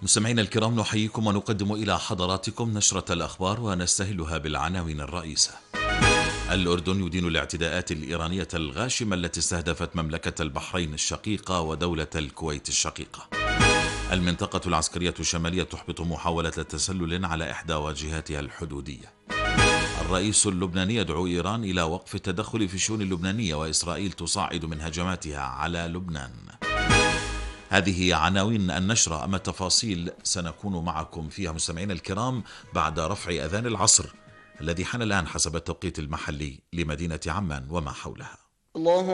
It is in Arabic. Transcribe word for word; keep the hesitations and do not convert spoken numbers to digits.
مستمعينا الكرام، نحييكم ونقدم إلى حضراتكم نشرة الأخبار ونستهلها بالعناوين الرئيسة. الأردن يدين الاعتداءات الإيرانية الغاشمة التي استهدفت مملكة البحرين الشقيقة ودولة الكويت الشقيقة. المنطقة العسكرية الشمالية تحبط محاولة تسلل على إحدى واجهاتها الحدودية. الرئيس اللبناني يدعو إيران إلى وقف التدخل في الشؤون اللبنانية، وإسرائيل تصاعد من هجماتها على لبنان. هذه عناوين النشرة، أما التفاصيل سنكون معكم فيها مستمعينا الكرام بعد رفع أذان العصر الذي حان الآن حسب التوقيت المحلي لمدينة عمان وما حولها. الله